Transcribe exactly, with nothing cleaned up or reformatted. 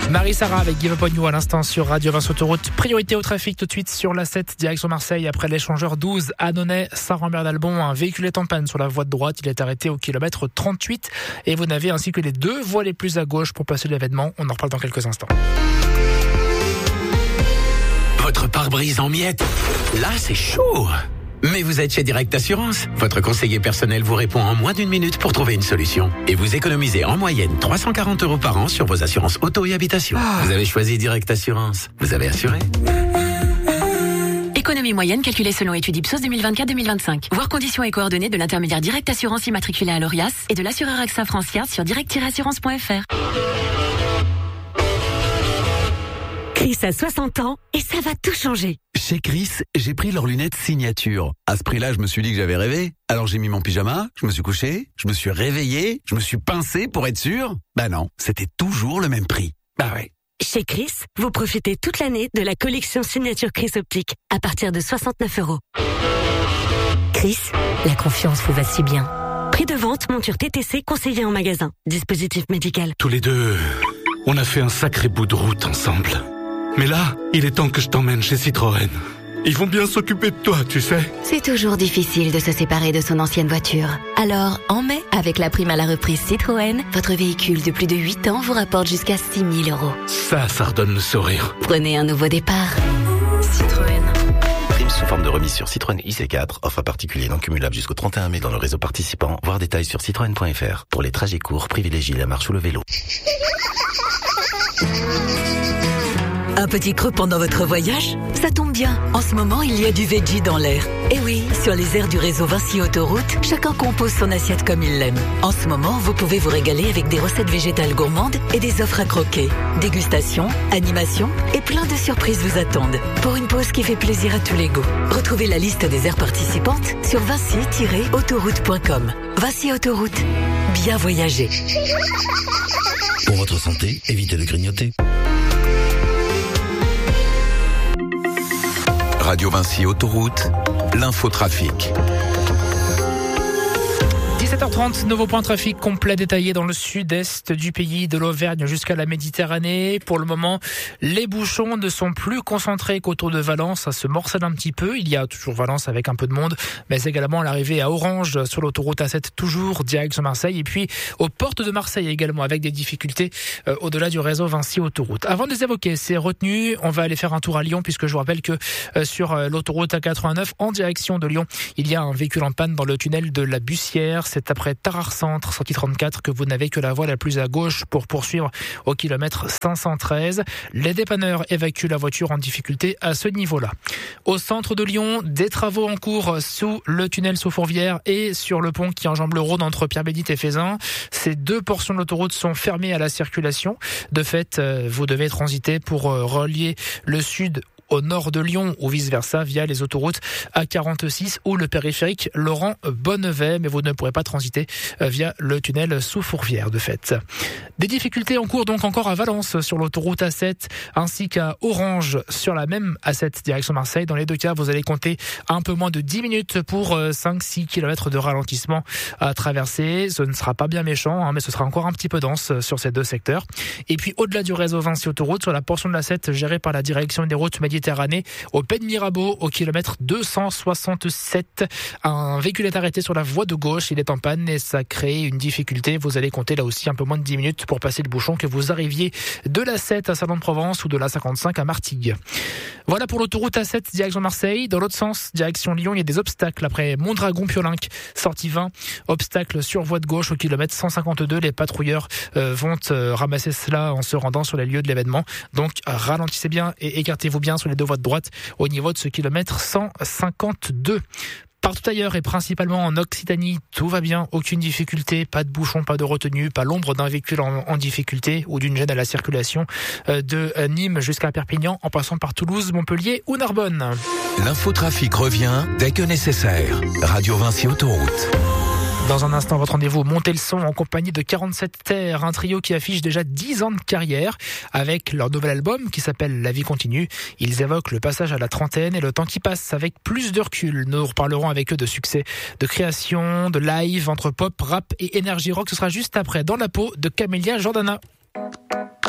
Marie-Sara avec Give Up On You à l'instant sur Radio Vinci Autoroute. Priorité au trafic tout de suite sur la sept, direction Marseille, après l'échangeur douze, Annonay, Saint-Rambert-d'Albon. Un véhicule est en panne sur la voie de droite. Il est arrêté au kilomètre trente-huit. Et vous n'avez ainsi que les deux voies les plus à gauche pour passer l'événement. On en reparle dans quelques instants. Votre pare-brise en miettes, là c'est chaud. Mais vous êtes chez Direct Assurance. Votre conseiller personnel vous répond en moins d'une minute pour trouver une solution. Et vous économisez en moyenne trois cent quarante euros par an sur vos assurances auto et habitation. Ah. Vous avez choisi Direct Assurance. Vous avez assuré. Économie moyenne calculée selon étude Ipsos deux mille vingt-quatre deux mille vingt-cinq. Voir conditions et coordonnées de l'intermédiaire Direct Assurance immatriculé à l'Orias et de l'assureur AXA Francia sur direct tiret assurance point f r. Chris a soixante ans et ça va tout changer. Chez Chris, j'ai pris leurs lunettes signature. À ce prix-là, je me suis dit que j'avais rêvé. Alors j'ai mis mon pyjama, je me suis couché, je me suis réveillé, je me suis pincé pour être sûr. Bah non, c'était toujours le même prix. Bah ouais. Chez Chris, vous profitez toute l'année de la collection signature Chris Optique à partir de soixante-neuf euros. Chris, la confiance vous va si bien. Prix de vente, monture T T C conseillé en magasin. Dispositif médical. Tous les deux, on a fait un sacré bout de route ensemble. Mais là, il est temps que je t'emmène chez Citroën. Ils vont bien s'occuper de toi, tu sais. C'est toujours difficile de se séparer de son ancienne voiture. Alors, en mai, avec la prime à la reprise Citroën, votre véhicule de plus de huit ans vous rapporte jusqu'à six mille euros. Ça, ça redonne le sourire. Prenez un nouveau départ. Citroën. Prime sous forme de remise sur Citroën I C quatre. Offre à particulier non cumulable jusqu'au trente et un mai dans le réseau participant. Voir détails sur citroën point f r. Pour les trajets courts, privilégiez la marche ou le vélo. Un petit creux pendant votre voyage? Ça tombe bien. En ce moment, il y a du veggie dans l'air. Et oui, sur les aires du réseau Vinci Autoroute, chacun compose son assiette comme il l'aime. En ce moment, vous pouvez vous régaler avec des recettes végétales gourmandes et des offres à croquer. Dégustation, animation et plein de surprises vous attendent. Pour une pause qui fait plaisir à tous les goûts. Retrouvez la liste des aires participantes sur vinci tiret autoroute point com. Vinci Autoroute. Bien voyager. Pour votre santé, évitez de grignoter. Radio Vinci Autoroute, l'infotrafic. dix-sept heures trente, nouveau point trafic complet détaillé dans le sud-est du pays, de l'Auvergne jusqu'à la Méditerranée. Pour le moment, les bouchons ne sont plus concentrés qu'autour de Valence. Ça se morcelle un petit peu. Il y a toujours Valence avec un peu de monde, mais également l'arrivée à Orange sur l'autoroute A sept, toujours direction Marseille. Et puis aux portes de Marseille également, avec des difficultés euh, au-delà du réseau Vinci Autoroute. Avant de les évoquer, ces retenues, on va aller faire un tour à Lyon, puisque je vous rappelle que euh, sur euh, l'autoroute A quatre-vingt-neuf, en direction de Lyon, il y a un véhicule en panne dans le tunnel de la Bussière. C'est après Tarare Centre, sortie trente-quatre, que vous n'avez que la voie la plus à gauche pour poursuivre au kilomètre cinq cent treize. Les dépanneurs évacuent la voiture en difficulté à ce niveau-là. Au centre de Lyon, des travaux en cours sous le tunnel sous Fourvière et sur le pont qui enjambe le Rhône entre Pierre-Bénite et Feyzin. Ces deux portions de l'autoroute sont fermées à la circulation. De fait, vous devez transiter pour relier le sud au nord de Lyon ou vice-versa via les autoroutes A quarante-six ou le périphérique Laurent Bonnevet, mais vous ne pourrez pas transiter via le tunnel sous Fourvière de fait. Des difficultés en cours donc encore à Valence sur l'autoroute A sept ainsi qu'à Orange sur la même A sept direction Marseille. Dans les deux cas, vous allez compter un peu moins de dix minutes pour cinq à six kilomètres de ralentissement à traverser. Ce ne sera pas bien méchant, hein, mais ce sera encore un petit peu dense sur ces deux secteurs. Et puis au-delà du réseau Vinci Autoroute, sur la portion de l'A sept gérée par la direction des routes méditerranéennes, au Pen Mirabeau, au kilomètre deux cent soixante-sept. Un véhicule est arrêté sur la voie de gauche, il est en panne et ça crée une difficulté. Vous allez compter là aussi un peu moins de dix minutes pour passer le bouchon, que vous arriviez de l'A sept à Salon-de-Provence ou de l'A cinquante-cinq à Martigues. Voilà pour l'autoroute A sept direction Marseille. Dans l'autre sens, direction Lyon, il y a des obstacles après Mondragon-Piolinc, sortie vingt. Obstacle sur voie de gauche au kilomètre cent cinquante-deux. Les patrouilleurs euh, vont euh, ramasser cela en se rendant sur les lieux de l'événement. Donc ralentissez bien et écartez-vous bien sur les deux voies de droite au niveau de ce kilomètre cent cinquante-deux. Partout ailleurs et principalement en Occitanie, tout va bien, aucune difficulté, pas de bouchon, pas de retenue, pas l'ombre d'un véhicule en, en difficulté ou d'une gêne à la circulation de Nîmes jusqu'à Perpignan en passant par Toulouse, Montpellier ou Narbonne. L'infotrafic revient dès que nécessaire. Radio Vinci Autoroute. Dans un instant, votre rendez-vous, montez le son en compagnie de quarante-sept Terres, un trio qui affiche déjà dix ans de carrière avec leur nouvel album qui s'appelle La vie continue. Ils évoquent le passage à la trentaine et le temps qui passe avec plus de recul. Nous reparlerons avec eux de succès, de création, de live entre pop, rap et énergie rock. Ce sera juste après Dans la peau de Camélia Jordana.